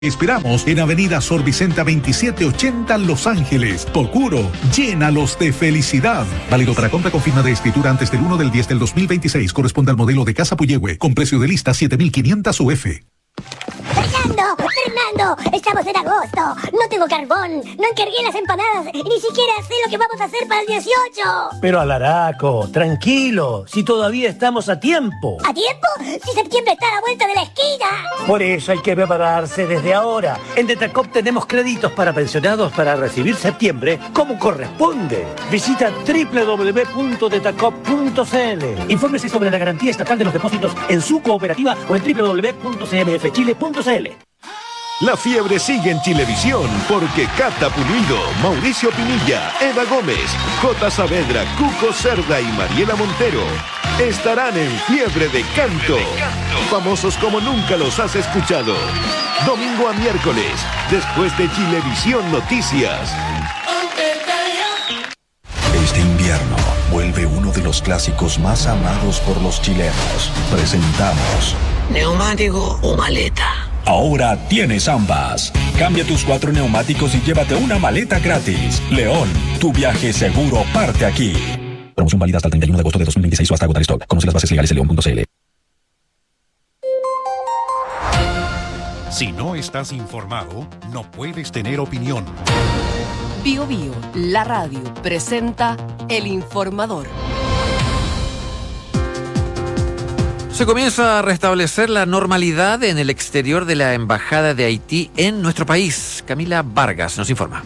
Esperamos en Avenida Sor Vicenta 2780 Los Ángeles. Procuro, llénalos de felicidad. Válido para compra con firma de escritura antes del 1/10/2026. Corresponde al modelo de Casa Puyehue, con precio de lista 7.500 UF. ¡Fernando! ¡Estamos en agosto! ¡No tengo carbón! ¡No encargué las empanadas! ¡Y ni siquiera sé lo que vamos a hacer para el 18! Pero Alaraco, tranquilo, si todavía estamos a tiempo. ¿A tiempo? ¡Si septiembre está a la vuelta de la esquina! Por eso hay que prepararse desde ahora. En Detacop tenemos créditos para pensionados para recibir septiembre como corresponde. Visita www.detacop.cl. Infórmese sobre la garantía estatal de los depósitos en su cooperativa o en www.cmfchile.cl. La fiebre sigue en Chilevisión porque Cata Pulido, Mauricio Pinilla, Eva Gómez, J. Saavedra, Cuco Cerda y Mariela Montero estarán en Fiebre de Canto. Famosos como nunca los has escuchado. Domingo a miércoles, después de Chilevisión Noticias. Este invierno vuelve uno de los clásicos más amados por los chilenos. Presentamos ¿neumático o maleta? Ahora tienes ambas. Cambia tus 4 neumáticos y llévate una maleta gratis. León, tu viaje seguro parte aquí. Promoción válida hasta el 31 de agosto de 2026 o hasta agotar stock. Conoce las bases legales en león.cl. Si no estás informado, no puedes tener opinión. Bio Bio, la radio, presenta El Informador. Se comienza a restablecer la normalidad en el exterior de la Embajada de Haití en nuestro país. Camila Vargas nos informa.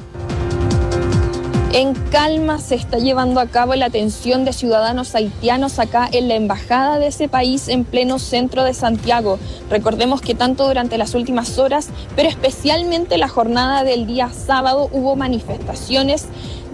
En calma se está llevando a cabo la atención de ciudadanos haitianos acá en la embajada de ese país en pleno centro de Santiago. Recordemos que tanto durante las últimas horas, pero especialmente la jornada del día sábado, hubo manifestaciones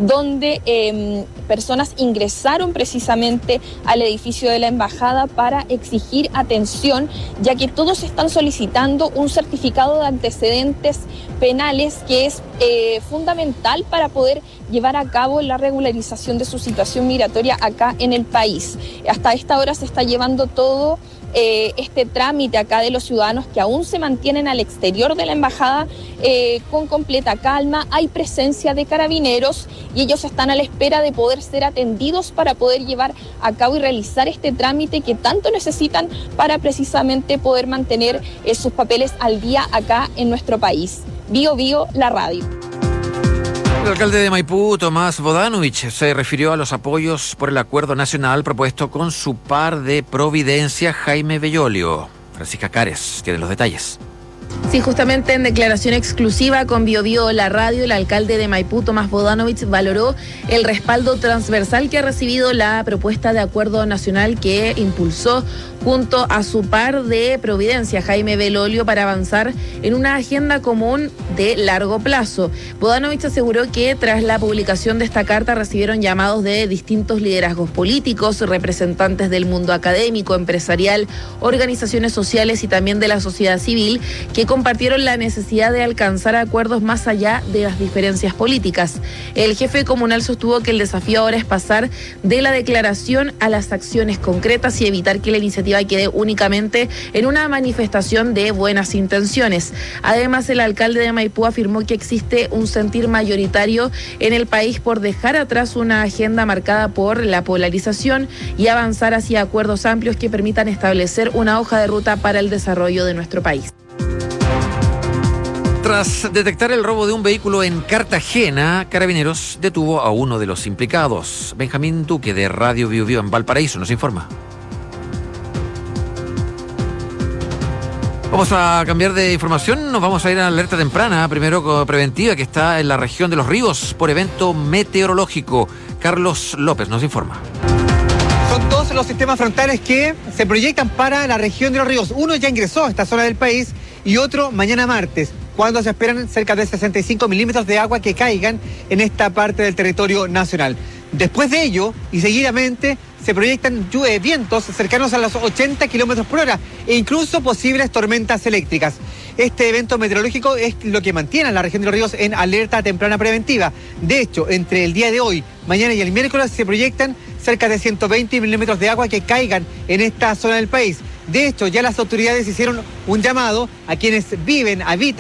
donde personas ingresaron precisamente al edificio de la embajada para exigir atención, ya que todos están solicitando un certificado de antecedentes penales que es fundamental para poder llevar a cabo la regularización de su situación migratoria acá en el país. Hasta esta hora se está llevando todo este trámite acá de los ciudadanos que aún se mantienen al exterior de la embajada con completa calma. Hay presencia de carabineros y ellos están a la espera de poder ser atendidos para poder llevar a cabo y realizar este trámite que tanto necesitan para precisamente poder mantener sus papeles al día acá en nuestro país. Bio Bio, la radio. El alcalde de Maipú, Tomás Bodanovich, se refirió a los apoyos por el acuerdo nacional propuesto con su par de Providencia, Jaime Bellolio. Francisca Cares tiene los detalles. Sí, justamente en declaración exclusiva con Bio Bio, la radio, el alcalde de Maipú, Tomás Bodanovich, valoró el respaldo transversal que ha recibido la propuesta de acuerdo nacional que impulsó junto a su par de Providencia, Jaime Bellolio, para avanzar en una agenda común de largo plazo. Bodanovich aseguró que tras la publicación de esta carta recibieron llamados de distintos liderazgos políticos, representantes del mundo académico, empresarial, organizaciones sociales y también de la sociedad civil, que compartieron la necesidad de alcanzar acuerdos más allá de las diferencias políticas. El jefe comunal sostuvo que el desafío ahora es pasar de la declaración a las acciones concretas y evitar que la iniciativa quede únicamente en una manifestación de buenas intenciones. Además, el alcalde de Maipú afirmó que existe un sentir mayoritario en el país por dejar atrás una agenda marcada por la polarización y avanzar hacia acuerdos amplios que permitan establecer una hoja de ruta para el desarrollo de nuestro país. Tras detectar el robo de un vehículo en Cartagena, Carabineros detuvo a uno de los implicados. Benjamín Duque, de Radio Bio Bio en Valparaíso, nos informa. Vamos a cambiar de información, nos vamos a ir a la alerta temprana, primero preventiva, que está en la región de Los Ríos por evento meteorológico. Carlos López nos informa. Son dos los sistemas frontales que se proyectan para la región de Los Ríos. Uno ya ingresó a esta zona del país y otro mañana martes, cuando se esperan cerca de 65 milímetros de agua que caigan en esta parte del territorio nacional. Después de ello, y seguidamente, se proyectan vientos cercanos a los 80 kilómetros por hora e incluso posibles tormentas eléctricas. Este evento meteorológico es lo que mantiene a la región de Los Ríos en alerta temprana preventiva. De hecho, entre el día de hoy, mañana y el miércoles se proyectan cerca de 120 milímetros de agua que caigan en esta zona del país. De hecho, ya las autoridades hicieron un llamado a quienes habitan